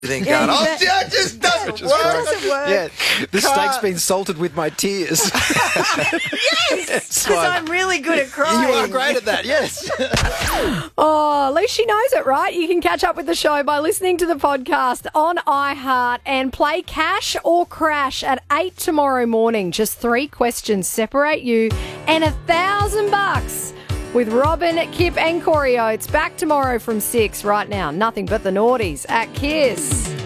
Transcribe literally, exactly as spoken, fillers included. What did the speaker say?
Everything Yeah, going, you oh, bet. yeah, it just doesn't It work. doesn't work. Yeah, the Can't. steak's been salted with my tears. Yes, because I'm really good at crying. You are great at that, yes. Oh, at least she knows it, right? You can catch up with the show by listening to the podcast on iHeart and play Cash or Crash at eight tomorrow morning. Just three questions separate you and a thousand bucks with Robin, Kip and Corey Oates. Back tomorrow from six. Right now, nothing but the naughties at Kiss.